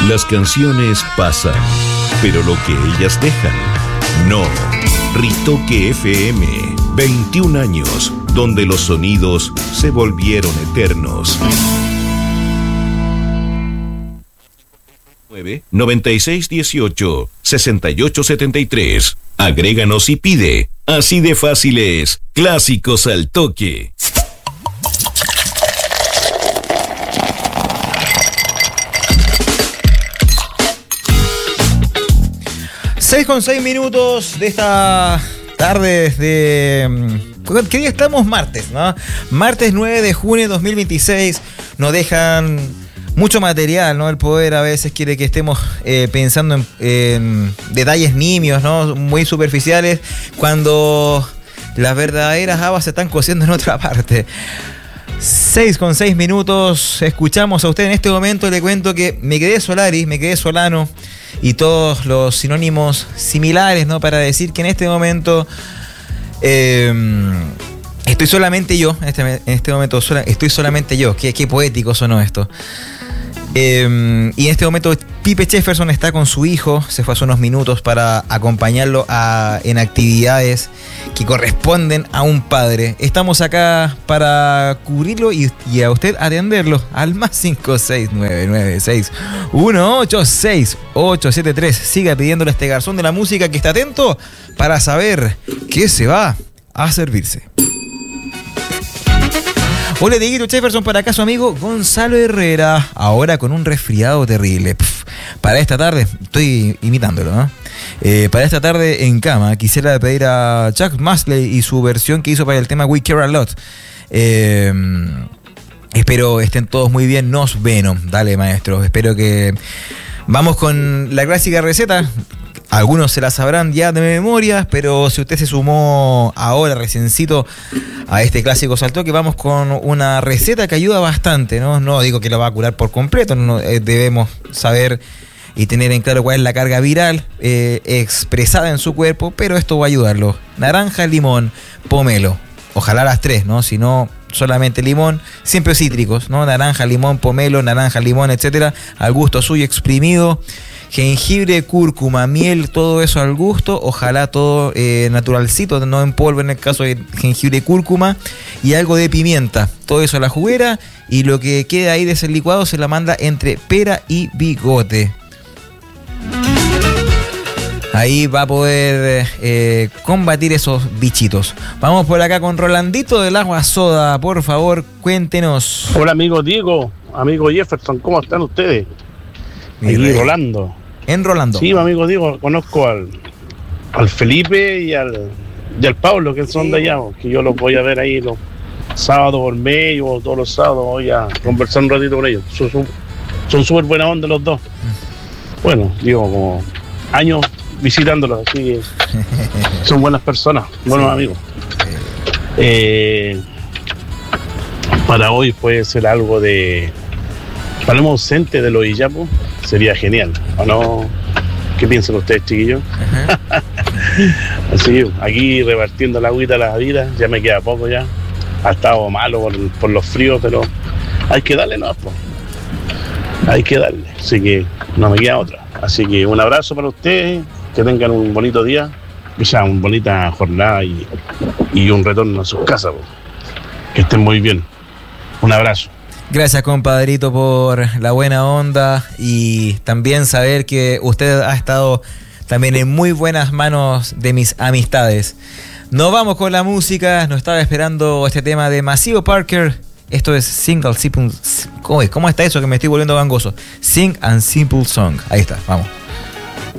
Las canciones pasan, pero lo que ellas dejan, no. Ritoque FM, 21 años, donde los sonidos se volvieron eternos. 9618 6873. Agréganos y pide. Así de fácil es. Clásicos al toque. 6:06 de esta tarde de... ¿Qué día estamos? Martes, ¿no? Martes 9 de junio de 2026. Nos dejan mucho material, ¿no? El poder a veces quiere que estemos pensando en detalles nimios, ¿no? Muy superficiales, cuando las verdaderas habas se están cociendo en otra parte. 6:06. Escuchamos a usted en este momento. Le cuento que me quedé Solari, me quedé Solano y todos los sinónimos similares, ¿no? Para decir que en este momento estoy solamente yo. En este momento estoy solamente yo. Qué poético sonó esto. Y en este momento Pipe Jefferson está con su hijo. Se fue hace unos minutos para acompañarlo en actividades que corresponden a un padre. Estamos acá para cubrirlo y a usted atenderlo al más 56996186873. Siga pidiéndole a este garzón de la música que está atento para saber qué se va a servirse. Hola, Dieguito Jefferson, para acá su amigo Gonzalo Herrera, ahora con un resfriado terrible. Para esta tarde, estoy imitándolo, ¿no? Para esta tarde en cama, quisiera pedir a Chuck Masley y su versión que hizo para el tema We Care A Lot. Espero estén todos muy bien. Nos Venom, dale maestro. Espero que... Vamos con la clásica receta. Algunos se la sabrán ya de memoria, pero si usted se sumó ahora reciencito a este clásico salto, que vamos con una receta que ayuda bastante, ¿no? No digo que lo va a curar por completo, no, debemos saber y tener en claro cuál es la carga viral expresada en su cuerpo, pero esto va a ayudarlo. Naranja, limón, pomelo. Ojalá las tres, ¿no? Si no, solamente limón, siempre cítricos, ¿no? Naranja, limón, pomelo, naranja, limón, etcétera, al gusto suyo, exprimido. Jengibre, cúrcuma, miel, todo eso al gusto. Ojalá todo naturalcito, no en polvo en el caso de jengibre y cúrcuma. Y algo de pimienta. Todo eso a la juguera. Y lo que queda ahí de ese licuado se la manda entre pera y bigote. Ahí va a poder combatir esos bichitos. Vamos por acá con Rolandito del Agua Soda. Por favor, cuéntenos. Hola, amigo Diego, amigo Jefferson, ¿cómo están ustedes? Aquí Rolando. En Rolando. Sí, amigo Diego, conozco al Felipe y al Pablo, que son de allá, que yo los voy a ver ahí los sábados por medio, todos los sábados voy a conversar un ratito con ellos. Son súper buena onda los dos. Bueno, digo, como años visitándolos, así que son buenas personas, buenos amigos. Para hoy puede ser algo de... Paloma ausente de los Iyapo, sería genial, ¿o no? ¿Qué piensan ustedes, chiquillos? Así, aquí repartiendo la agüita a la vida, ya me queda poco ya. Ha estado malo por los fríos, pero hay que darle, ¿no? Hay que darle, así que no me queda otra. Así que un abrazo para ustedes, que tengan un bonito día, o sea, una bonita jornada y un retorno a sus casas, que estén muy bien. Un abrazo. Gracias, compadrito, por la buena onda y también saber que usted ha estado también en muy buenas manos de mis amistades. Nos vamos con la música, nos estaba esperando este tema de Maceo Parker. Esto es Single Simple... ¿Cómo está eso que me estoy volviendo gangoso? Sing and Simple Song. Ahí está, vamos.